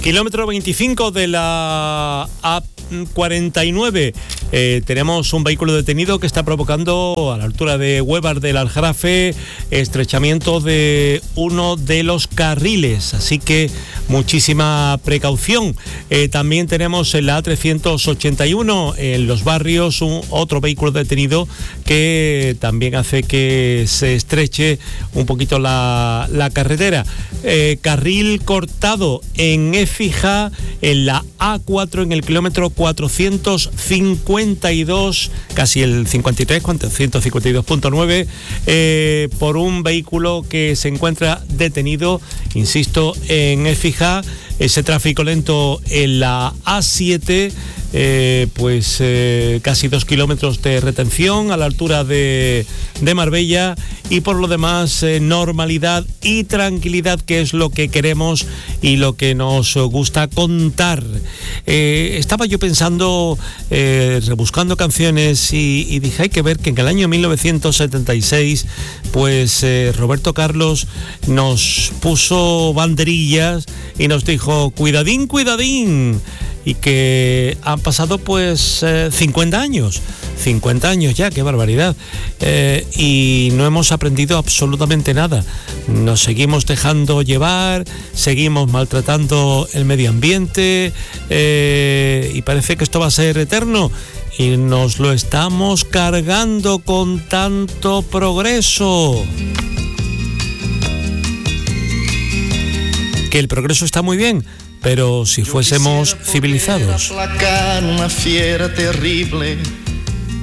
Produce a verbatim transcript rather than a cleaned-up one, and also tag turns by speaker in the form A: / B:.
A: Kilómetro veinticinco de la A cuarenta y nueve. Eh, tenemos un vehículo detenido que está provocando a la altura de Huevar del Aljarafe estrechamiento de uno de los carriles, así que muchísima precaución. Eh, también tenemos en la A trescientos ochenta y uno en Los Barrios un, otro vehículo detenido que también hace que se estreche un poquito la, la carretera. Eh, carril cortado en Écija en la A cuatro en el kilómetro cuatrocientos cincuenta y dos, casi el cincuenta y tres, cuatrocientos cincuenta y dos punto nueve, eh, por un vehículo que se encuentra detenido, insisto, en Écija. Ese tráfico lento en la A siete, eh, pues eh, casi dos kilómetros de retención a la altura de, de Marbella, y por lo demás eh, normalidad y tranquilidad, que es lo que queremos y lo que nos gusta contar. Eh, estaba yo pensando, eh, rebuscando canciones y, y dije, hay que ver que en el año mil novecientos setenta y seis pues eh, Roberto Carlos nos puso banderillas y nos dijo cuidadín, cuidadín, y que han pasado pues eh, cincuenta años, cincuenta años ya, qué barbaridad, eh, y no hemos aprendido absolutamente nada. Nos seguimos dejando llevar, seguimos maltratando el medio ambiente, eh, y parece que esto va a ser eterno, y nos lo estamos cargando con tanto progreso. Que el progreso está muy bien, pero si fuésemos civilizados.
B: Una fiera terrible